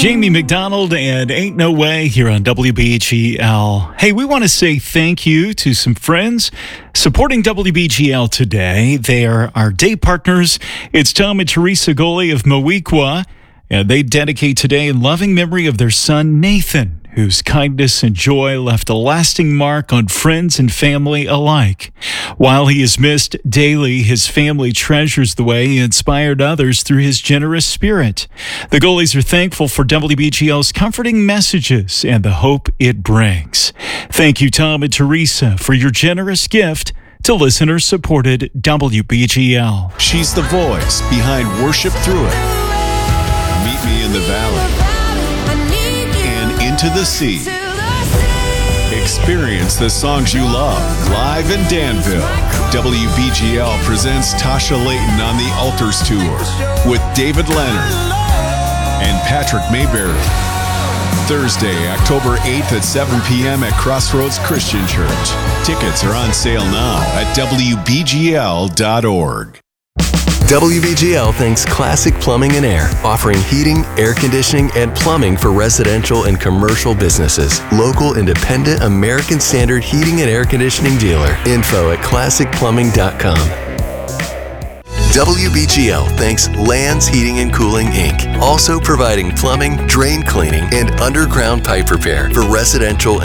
Jamie McDonald and Ain't No Way here on WBGL. Hey, we want to say thank you to some friends supporting WBGL today. They are our day partners. It's Tom and Teresa Goley of Moweaqua, and they dedicate today in loving memory of their son, Nathan, whose kindness and joy left a lasting mark on friends and family alike. While he is missed daily, his family treasures the way he inspired others through his generous spirit. The Goleys are thankful for WBGL's comforting messages and the hope it brings. Thank you, Tom and Teresa, for your generous gift to listener-supported WBGL. She's the voice behind Worship Through It, Meet Me in the Valley, and Into the Sea. Experience the songs you love live in Danville. WBGL presents Tasha Layton on the Altars Tour with David Leonard and Patrick Mayberry. Thursday, October 8th at 7 p.m. at Crossroads Christian Church. Tickets are on sale now at WBGL.org. WBGL thanks Classic Plumbing and Air, offering heating, air conditioning, and plumbing for residential and commercial businesses. Local independent American Standard heating and air conditioning dealer. Info at classicplumbing.com. WBGL thanks Lands Heating and Cooling, Inc., also providing plumbing, drain cleaning, and underground pipe repair for residential